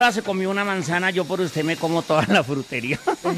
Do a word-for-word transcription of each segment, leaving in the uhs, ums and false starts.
se comió una manzana, yo por usted me como toda la frutería.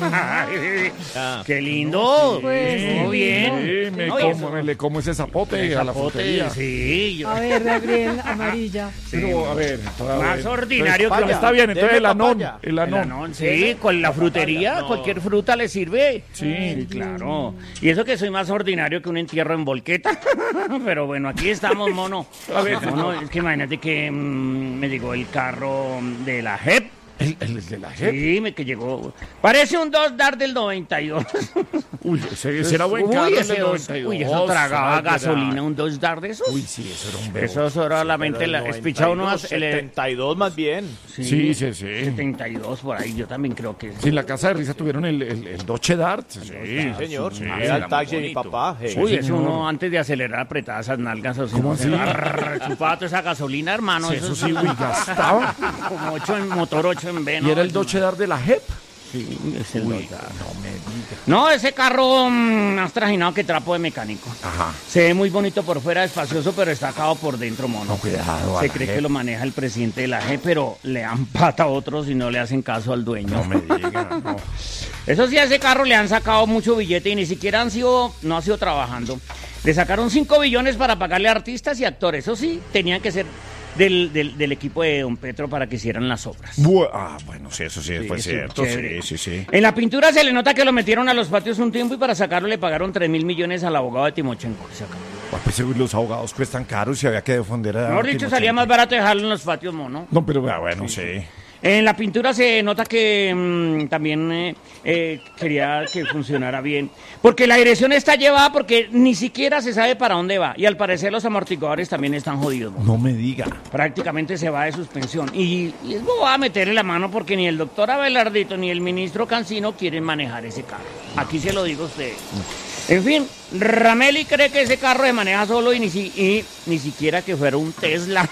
Ah, ¡Qué lindo! Pues, Muy bien. Sí, me, No, como, eso- me le como ese zapote El a la zapote, frutería. sí. yo- A ver, Gabriel, amarilla. Pero, a ver, a Más ver. ordinario que Entonces, la- está bien, entonces Deme el anón, papaya. el El anón. anón, sí, con la frutería, No. cualquier fruta le sirve. Sí. Claro. Y eso que soy más ordinario que un entierro en volqueta. Pero bueno, aquí estamos, mono. A ver. Mono, es que imagínate que mm, me llegó el carro de la J E P. El, el de la J E P. Sí, me que llegó. Parece un dos dar del noventa y dos. Uy, ese, ese era buen carro Uy, el ese del dos, noventa y dos. uy, eso tragaba Ay, gasolina, era- un dos dar de esos. Uy, sí, eso era un bebo. Eso solamente la espichaba uno más. El, setenta y dos más bien. Sí, sí, sí. setenta y dos por ahí, yo también creo que. Sí, en la casa de risa tuvieron el, el, el Dodge Dart. Sí, Sí, señor. sí, Era era el taxi de muy mi bonito. papá. hey. Uy, eso señor. uno antes de acelerar apretaba esas nalgas. O sea, ¿Cómo así? Chupaba toda esa gasolina, hermano. Sí, eso sí, uy, gastaba. Como ocho en motor, ocho en B. Y era el Dodge Dart de la J E P. Sí, es el Uy, Dodge Dart. no me diga. No, ese carro mm, más trajinado que trapo de mecánico. Ajá. Se ve muy bonito por fuera, espacioso, pero está acabado por dentro, mono. No, cuidado. a Se la cree J E P. que lo maneja el presidente de la G, pero le dan pata a otros y no le hacen caso al dueño. No me diga, no. Eso sí, a ese carro le han sacado mucho billete y ni siquiera han sido, no ha sido trabajando. Le sacaron cinco billones para pagarle a artistas y actores. Eso sí, tenían que ser del, del, del equipo de Don Petro para que hicieran las obras. Bu- ah, bueno, sí, eso sí, fue Sí, cierto. chévere. Sí, sí, sí. En la pintura se le nota que lo metieron a los patios un tiempo y para sacarlo le pagaron tres mil millones al abogado de Timochenko. que se acabó. Ah, pues seguro los abogados cuestan caros y había que defender a. Mejor dicho, Timochenko. salía más barato dejarlo en los patios, mono. No, pero ah, bueno, sí. En la pintura se nota que mm, también eh, eh, quería que funcionara bien. Porque la dirección está llevada porque ni siquiera se sabe para dónde va. Y al parecer los amortiguadores también están jodidos. ¿No? No me diga. Prácticamente se va de suspensión. Y, y es boba meterle la mano porque ni el doctor Abelardito ni el ministro Cancino quieren manejar ese carro. Aquí se lo digo a ustedes. En fin, Rameli cree que ese carro se maneja solo y ni, si, y ni siquiera que fuera un Tesla.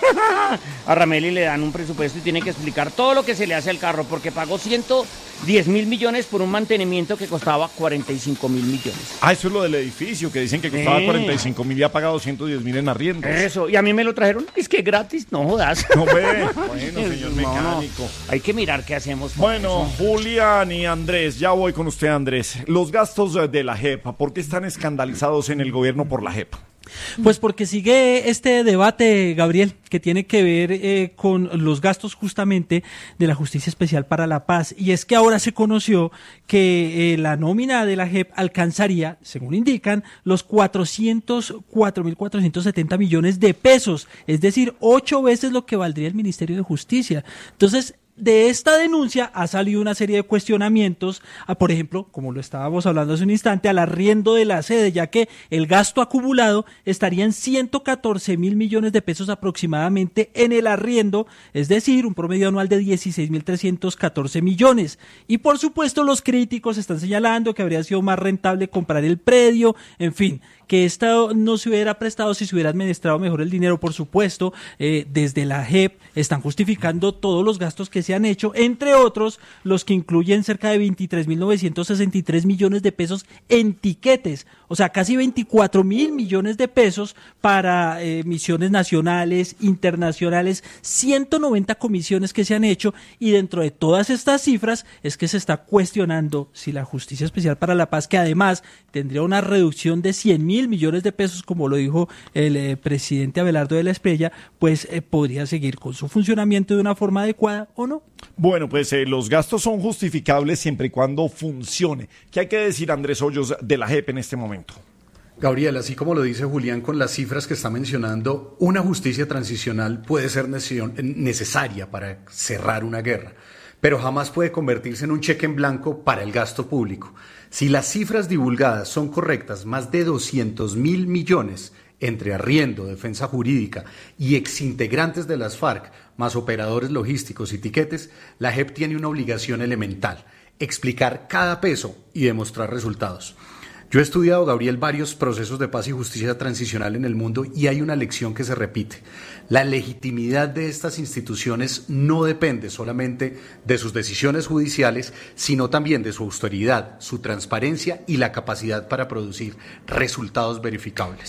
A Rameli le dan un presupuesto y tiene que explicar todo lo que se le hace al carro porque pagó ciento diez mil millones por un mantenimiento que costaba cuarenta y cinco mil millones. Ah, eso es lo del edificio, que dicen que costaba Sí. cuarenta y cinco mil y ha pagado ciento diez mil en arriendos. Eso, y a mí me lo trajeron, es que gratis, no jodas. No ve. Bueno, señor No, no, mecánico. hay que mirar qué hacemos. con Bueno, eso. Julián y Andrés, ya voy con usted, Andrés. Los gastos eh, de la J E P, ¿por qué están escandalizados en el gobierno por la J E P? Pues porque sigue este debate, Gabriel, que tiene que ver eh, con los gastos justamente de la Justicia Especial para la Paz. Y es que ahora se conoció que eh, la nómina de la J E P alcanzaría, según indican, los cuatrocientos cuatro mil cuatrocientos setenta millones de pesos. Es decir, ocho veces lo que valdría el Ministerio de Justicia. Entonces, de esta denuncia ha salido una serie de cuestionamientos, a, por ejemplo, como lo estábamos hablando hace un instante, al arriendo de la sede, ya que el gasto acumulado estaría en ciento catorce mil millones de pesos aproximadamente en el arriendo, es decir, un promedio anual de dieciséis mil trescientos catorce millones. Y por supuesto los críticos están señalando que habría sido más rentable comprar el predio, en fin, que esto no se hubiera prestado si se hubiera administrado mejor el dinero, por supuesto. Eh, desde la J E P están justificando todos los gastos que se han hecho, entre otros los que incluyen cerca de veintitrés mil novecientos sesenta y tres millones de pesos en tiquetes, o sea, casi veinticuatro mil millones de pesos para eh, misiones nacionales, internacionales, ciento noventa comisiones que se han hecho, y dentro de todas estas cifras es que se está cuestionando si la Justicia Especial para la Paz, que además tendría una reducción de cien mil millones de pesos, como lo dijo el eh, presidente Abelardo de la Espriella, pues eh, podría seguir con su funcionamiento de una forma adecuada o no. Bueno, pues eh, los gastos son justificables siempre y cuando funcione. ¿Qué hay que decir, Andrés Hoyos, de la J E P en este momento? Gabriel, así como lo dice Julián con las cifras que está mencionando, una justicia transicional puede ser necesaria para cerrar una guerra, pero jamás puede convertirse en un cheque en blanco para el gasto público. Si las cifras divulgadas son correctas, más de doscientos mil millones entre arriendo, defensa jurídica y exintegrantes de las FARC, más operadores logísticos y tiquetes, la J E P tiene una obligación elemental: explicar cada peso y demostrar resultados. Yo he estudiado, Gabriel, varios procesos de paz y justicia transicional en el mundo y hay una lección que se repite. La legitimidad de estas instituciones no depende solamente de sus decisiones judiciales, sino también de su austeridad, su transparencia y la capacidad para producir resultados verificables.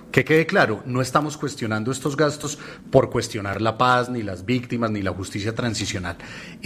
Que quede claro, no estamos cuestionando estos gastos por cuestionar la paz, ni las víctimas, ni la justicia transicional.